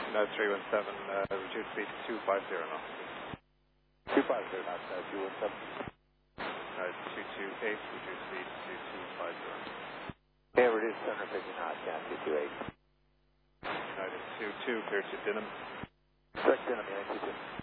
United 317, reduce speed to 250 knots. 250 knots, 217. United 228, reduce speed to 250. Okay, reduce 750 knots, yeah, 228. United 22, clear to Dinham. Correct, Dinham, yeah, 22.